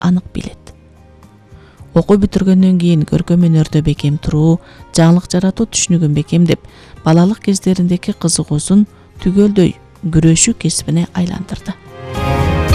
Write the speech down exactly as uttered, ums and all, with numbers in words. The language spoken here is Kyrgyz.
анык билет. Окуу бүтүргөндөн кийин көркөм өнөрдө бекем туруу, жаңылык жаратуу түшүнүгүн бекемдеп, балалык кездериндеки кызыгуусун түгөлдөй күрөшүү кесибине айландырды.